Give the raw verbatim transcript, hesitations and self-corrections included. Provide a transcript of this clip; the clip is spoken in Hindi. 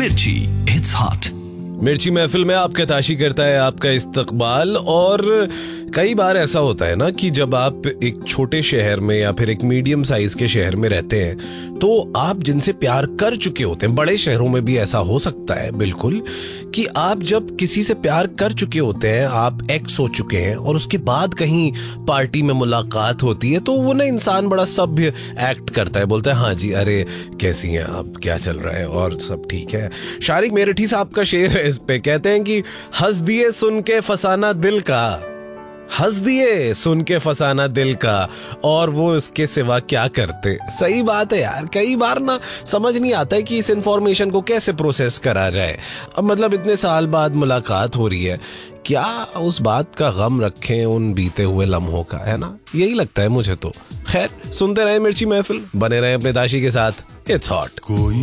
मिर्ची, इट्स हॉट। मिर्ची महफिल में आपका ताशी करता है आपका इस्तकबाल। और कई बार ऐसा होता है ना कि जब आप एक छोटे शहर में या फिर एक मीडियम साइज के शहर में रहते हैं तो आप जिनसे प्यार कर चुके होते हैं, बड़े शहरों में भी ऐसा हो सकता है बिल्कुल, कि आप जब किसी से प्यार कर चुके होते हैं, आप एक्स हो चुके हैं और उसके बाद कहीं पार्टी में मुलाकात होती है तो वो ना इंसान बड़ा सभ्य एक्ट करता है, बोलता है हाँ जी, अरे कैसी हैं आप, क्या चल रहा है, और सब ठीक है। शारिक मेरठी साहब का शेर है इस पे, कहते हैं कि हंस दिए सुन के फसाना दिल का, हंस दिए सुन के फसाना दिल का, और वो इसके सिवा क्या करते। सही बात है यार, कई बार ना समझ नहीं आता है कि इस इंफॉर्मेशन को कैसे प्रोसेस करा जाए। अब मतलब इतने साल बाद मुलाकात हो रही है, क्या उस बात का गम रखें उन बीते हुए लम्हों का, है ना, यही लगता है मुझे तो। खैर, सुनते रहे मिर्ची महफिल, बने रहे अपने ताशी के साथ। It's hot.